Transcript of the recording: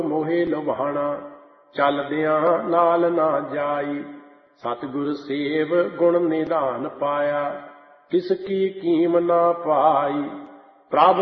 ਮੋਹੇ ਲੁਭਾਣਾ, ਚੱਲਦਿਆਂ ਨਾਲ ਨਾ ਜਾਈ। ਸਤਿਗੁਰ ਸੇਵ ਗੁਣ ਨਿਧਾਨ ਪਾਇਆ, ਕਿਸ ਕੀ ਕੀਮ ਨਾ ਪਾਈ। ਪ੍ਰਭ